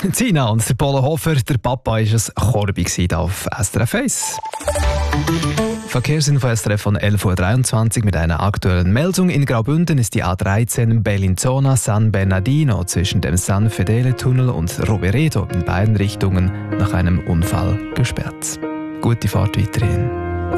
Zina und der Polo Hofer, der Papa war ein Korbi auf SRF 1. Verkehrsinfo SRF von 11.23 Uhr mit einer aktuellen Meldung. In Graubünden ist die A13 Bellinzona San Bernardino zwischen dem San Fedele Tunnel und Rovereto in beiden Richtungen nach einem Unfall gesperrt. Gute Fahrt weiterhin.